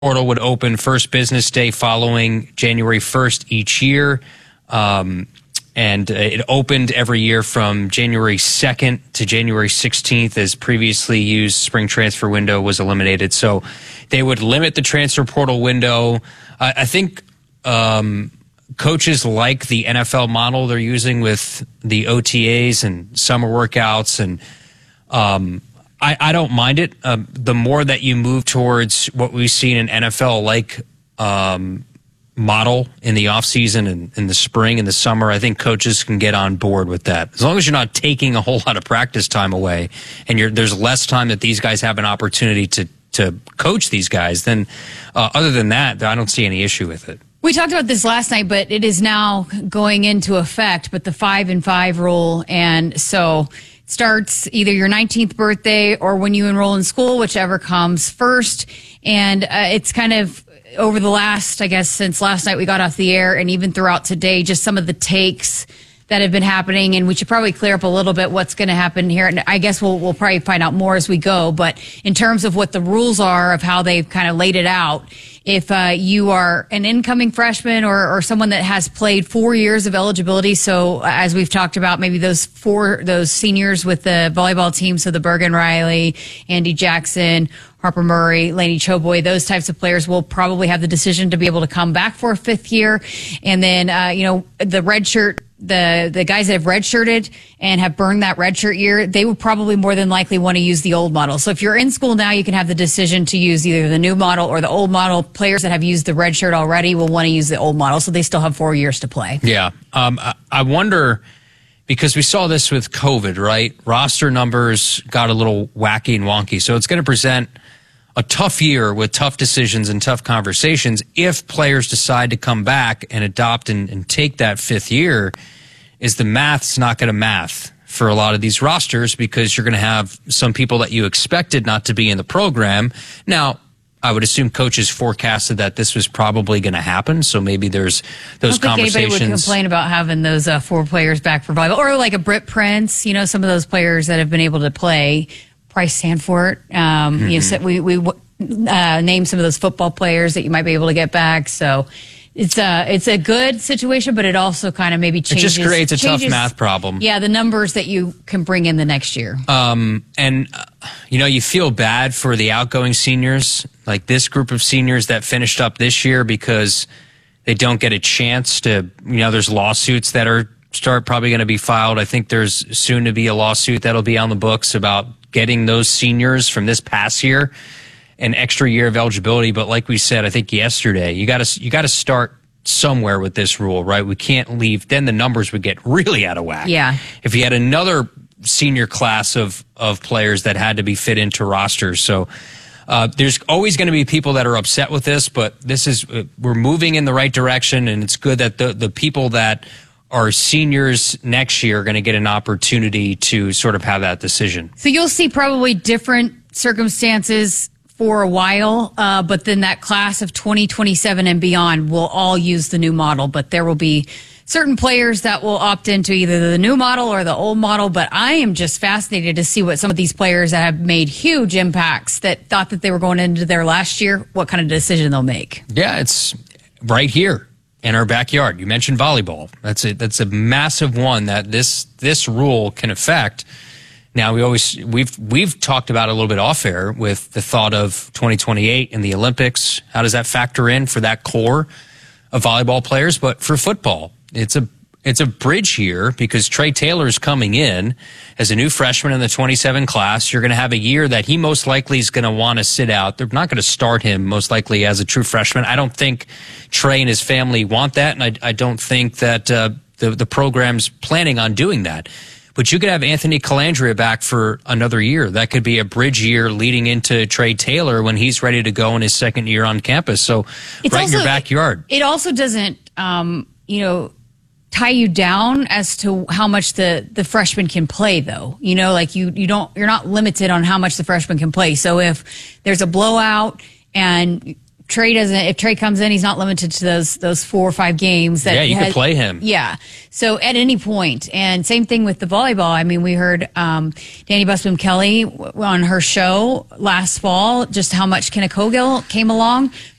portal would open first business day following January 1st each year. And it opened every year from January 2nd to January 16th as previously used spring transfer window was eliminated. So they would limit the transfer portal window. I think coaches like the NFL model they're using with the OTAs and summer workouts. And I don't mind it. The more that you move towards what we've seen in NFL-like model in the offseason and in the spring and the summer, I think coaches can get on board with that. As long as you're not taking a whole lot of practice time away and there's less time that these guys have an opportunity to coach these guys, then other than that, I don't see any issue with it. We talked about this last night, but it is now going into effect, but the 5-and-5 rule. And so it starts either your 19th birthday or when you enroll in school, whichever comes first. And it's kind of over the last, I guess, since last night we got off the air and even throughout today, just some of the takes that have been happening. And we should probably clear up a little bit what's going to happen here. And I guess we'll probably find out more as we go. But in terms of what the rules are of how they've kind of laid it out, if you are an incoming freshman or someone that has played 4 years of eligibility, so as we've talked about, maybe those seniors with the volleyball team, so the Bergen Riley, Andy Jackson, Harper Murray, Lainey Choboy, those types of players will probably have the decision to be able to come back for a fifth year. And then, the red shirt, the guys that have redshirted and have burned that redshirt year, they would probably more than likely want to use the old model. So if you're in school now, you can have the decision to use either the new model or the old model. Players that have used the redshirt already will want to use the old model, so they still have 4 years to play. Yeah. I wonder, because we saw this with COVID, right? Roster numbers got a little wacky and wonky. So it's going to present a tough year with tough decisions and tough conversations if players decide to come back and adopt and take that fifth year. Is the math's not going to math for a lot of these rosters, because you're going to have some people that you expected not to be in the program. Now, I would assume coaches forecasted that this was probably going to happen, so maybe there's those conversations. I don't think anybody would complain about having those 4 players back for volleyball, or like a Britt Prince, some of those players that have been able to play. Price Sanford, we named some of those football players that you might be able to get back. So it's a good situation, but it also kind of maybe changes. It just creates a tough math problem. Yeah, the numbers that you can bring in the next year. You feel bad for the outgoing seniors, like this group of seniors that finished up this year, because they don't get a chance to, there's lawsuits that are probably going to be filed. I think there's soon to be a lawsuit that'll be on the books about getting those seniors from this past year an extra year of eligibility. But like we said, I think yesterday, you got to start somewhere with this rule, right? We can't leave. Then the numbers would get really out of whack. Yeah. If you had another senior class of players that had to be fit into rosters. So there's always going to be people that are upset with this, but we're moving in the right direction, and it's good that the people that are seniors next year are going to get an opportunity to sort of have that decision. So you'll see probably different circumstances for a while, but then that class of 2027 and beyond will all use the new model, but there will be certain players that will opt into either the new model or the old model. But I am just fascinated to see what some of these players that have made huge impacts that thought that they were going into their last year, what kind of decision they'll make. Yeah, it's right here in our backyard. You mentioned volleyball. That's a massive one that this rule can affect. Now we've talked about it a little bit off air with the thought of 2028 and the Olympics. How does that factor in for that core of volleyball players? But for football, it's a bridge here, because Trey Taylor's coming in as a new freshman in the 27 class. You're going to have a year that he most likely is going to want to sit out. They're not going to start him most likely as a true freshman. I don't think Trey and his family want that, and I don't think that the program's planning on doing that. But you could have Anthony Calandria back for another year. That could be a bridge year leading into Trey Taylor when he's ready to go in his second year on campus. So it's right in your backyard. It also doesn't, tie you down as to how much the freshman can play, though. You're not limited on how much the freshman can play. So if there's a blowout and if Trey comes in, he's not limited to those 4 or 5 games. That you could play him. Yeah. So at any point, and same thing with the volleyball. I mean, we heard Danny Busboom Kelly on her show last fall just how much Kenna Cogill came along.